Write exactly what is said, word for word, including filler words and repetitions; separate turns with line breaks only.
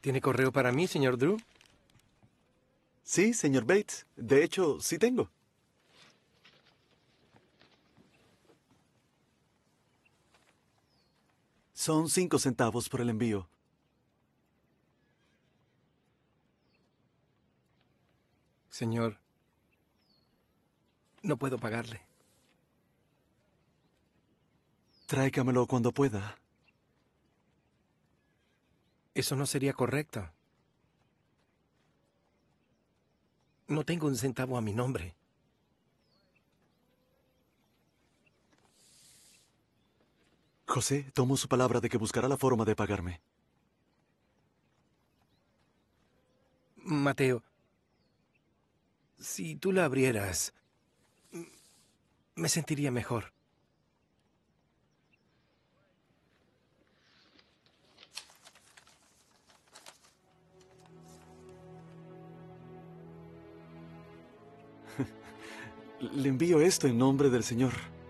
¿Tiene correo para mí, señor Drew?
Sí, señor Bates. De hecho, sí tengo. Son cinco centavos por el envío.
Señor, no puedo pagarle.
Tráigamelo cuando pueda.
Eso no sería correcto. No tengo un centavo a mi nombre.
José, tomo su palabra de que buscará la forma de pagarme.
Mateo, si tú la abrieras, me sentiría mejor.
Le envío esto en nombre del Señor.